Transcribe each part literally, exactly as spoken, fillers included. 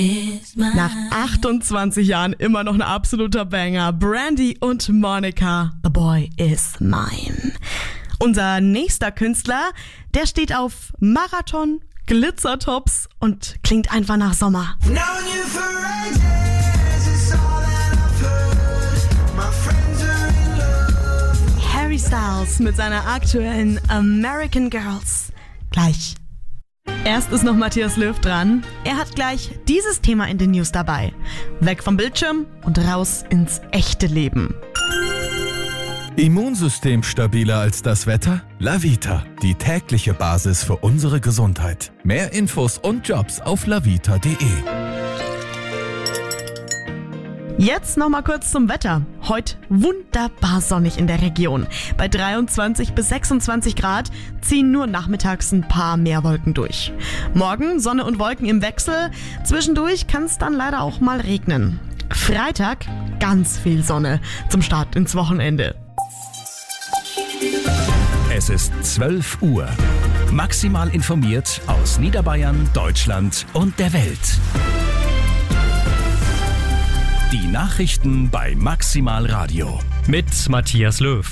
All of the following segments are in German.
Nach achtundzwanzig Jahren immer noch ein absoluter Banger. Brandy und Monica, The Boy Is Mine. Unser nächster Künstler, der steht auf Marathon, Glitzertops und klingt einfach nach Sommer. Harry Styles mit seiner aktuellen American Girls. Gleich. Erst ist noch Matthias Löw dran. Er hat gleich dieses Thema in den News dabei. Weg vom Bildschirm und raus ins echte Leben. Immunsystem stabiler als das Wetter? Lavita, die tägliche Basis für unsere Gesundheit. Mehr Infos und Jobs auf lavita punkt de. Jetzt noch mal kurz zum Wetter. Heute wunderbar sonnig in der Region. Bei dreiundzwanzig bis sechsundzwanzig Grad ziehen nur nachmittags ein paar mehr Wolken durch. Morgen Sonne und Wolken im Wechsel. Zwischendurch kann es dann leider auch mal regnen. Freitag ganz viel Sonne zum Start ins Wochenende. Es ist zwölf Uhr. Maximal informiert aus Niederbayern, Deutschland und der Welt. Die Nachrichten bei Maximal Radio. Mit Matthias Löw.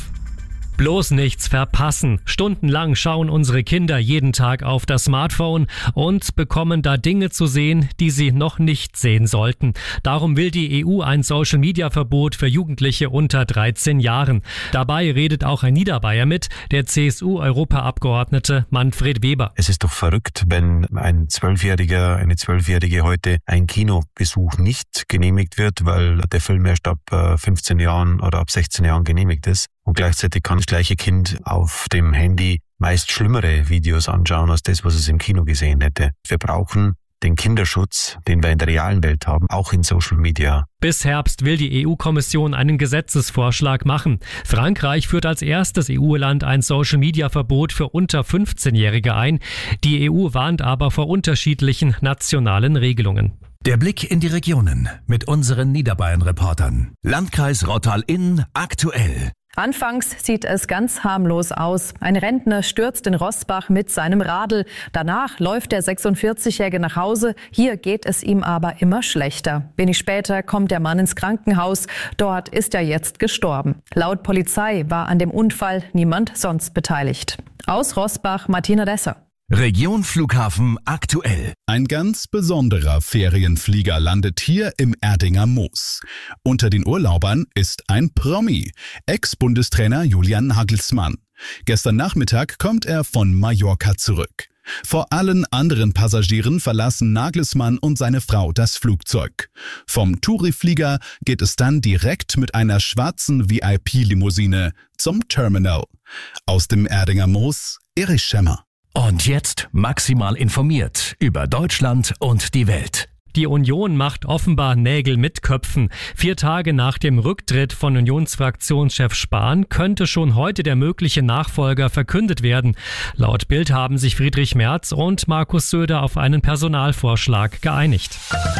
Bloß nichts verpassen. Stundenlang schauen unsere Kinder jeden Tag auf das Smartphone und bekommen da Dinge zu sehen, die sie noch nicht sehen sollten. Darum will die E U ein Social-Media-Verbot für Jugendliche unter dreizehn Jahren. Dabei redet auch ein Niederbayer mit, der C S U-Europaabgeordnete Manfred Weber. Es ist doch verrückt, wenn ein Zwölfjähriger, eine Zwölfjährige heute ein Kinobesuch nicht genehmigt wird, weil der Film erst ab fünfzehn Jahren oder ab sechzehn Jahren genehmigt ist. Und gleichzeitig kann das gleiche Kind auf dem Handy meist schlimmere Videos anschauen als das, was es im Kino gesehen hätte. Wir brauchen den Kinderschutz, den wir in der realen Welt haben, auch in Social Media. Bis Herbst will die E U-Kommission einen Gesetzesvorschlag machen. Frankreich führt als erstes E U-Land ein Social-Media-Verbot für unter fünfzehnjährige ein. Die E U warnt aber vor unterschiedlichen nationalen Regelungen. Der Blick in die Regionen mit unseren Niederbayern-Reportern. Landkreis Rottal-Inn aktuell. Anfangs sieht es ganz harmlos aus. Ein Rentner stürzt in Roßbach mit seinem Radl. Danach läuft der sechsundvierzigjährige nach Hause. Hier geht es ihm aber immer schlechter. Wenig später kommt der Mann ins Krankenhaus. Dort ist er jetzt gestorben. Laut Polizei war an dem Unfall niemand sonst beteiligt. Aus Roßbach, Martina Desser. Region Flughafen aktuell. Ein ganz besonderer Ferienflieger landet hier im Erdinger Moos. Unter den Urlaubern ist ein Promi, Ex-Bundestrainer Julian Nagelsmann. Gestern Nachmittag kommt er von Mallorca zurück. Vor allen anderen Passagieren verlassen Nagelsmann und seine Frau das Flugzeug. Vom Touri-Flieger geht es dann direkt mit einer schwarzen V I P-Limousine zum Terminal. Aus dem Erdinger Moos, Erich Schemmer. Und jetzt maximal informiert über Deutschland und die Welt. Die Union macht offenbar Nägel mit Köpfen. Vier Tage nach dem Rücktritt von Unionsfraktionschef Spahn könnte schon heute der mögliche Nachfolger verkündet werden. Laut Bild haben sich Friedrich Merz und Markus Söder auf einen Personalvorschlag geeinigt.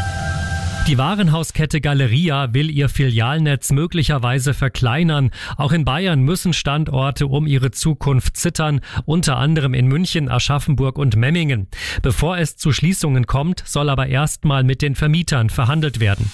Die Warenhauskette Galeria will ihr Filialnetz möglicherweise verkleinern. Auch in Bayern müssen Standorte um ihre Zukunft zittern, unter anderem in München, Aschaffenburg und Memmingen. Bevor es zu Schließungen kommt, soll aber erstmal mit den Vermietern verhandelt werden.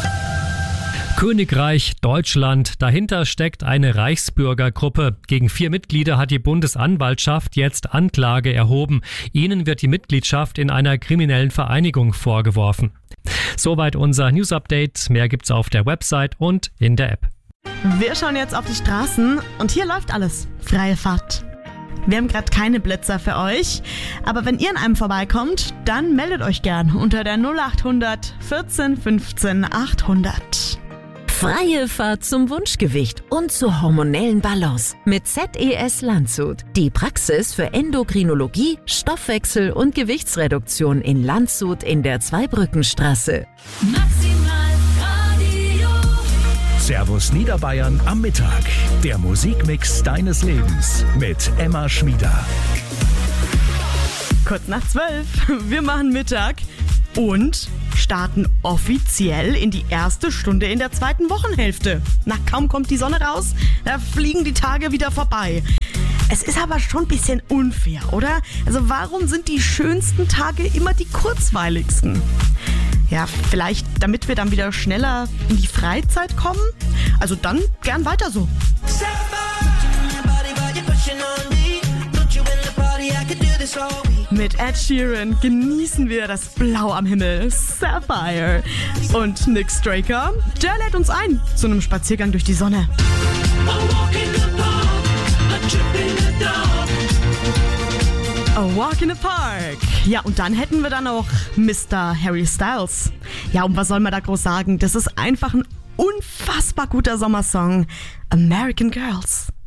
Königreich Deutschland. Dahinter steckt eine Reichsbürgergruppe. Gegen vier Mitglieder hat die Bundesanwaltschaft jetzt Anklage erhoben. Ihnen wird die Mitgliedschaft in einer kriminellen Vereinigung vorgeworfen. Soweit unser News-Update. Mehr gibt's auf der Website und in der App. Wir schauen jetzt auf die Straßen und hier läuft alles. Freie Fahrt. Wir haben gerade keine Blitzer für euch, aber wenn ihr an einem vorbeikommt, dann meldet euch gern unter der null acht hundert vierzehn fünfzehn achthundert. Freie Fahrt zum Wunschgewicht und zur hormonellen Balance mit Z E S Landshut. Die Praxis für Endokrinologie, Stoffwechsel und Gewichtsreduktion in Landshut in der Zweibrückenstraße. Maximal Radio. Servus Niederbayern am Mittag. Der Musikmix deines Lebens mit Emma Schmieder. Kurz nach zwölf. Wir machen Mittag und starten offiziell in die erste Stunde in der zweiten Wochenhälfte. Na, kaum kommt die Sonne raus, da fliegen die Tage wieder vorbei. Es ist aber schon ein bisschen unfair, oder? Also warum sind die schönsten Tage immer die kurzweiligsten? Ja, vielleicht damit wir dann wieder schneller in die Freizeit kommen? Also dann gern weiter so. Mit Ed Sheeran genießen wir das Blau am Himmel, Sapphire. Und Nick Straker, der lädt uns ein zu einem Spaziergang durch die Sonne. A Walk in the Park. Ja, und dann hätten wir dann auch Mister Harry Styles. Ja, und was soll man da groß sagen? Das ist einfach ein unfassbar guter Sommersong. American Girls.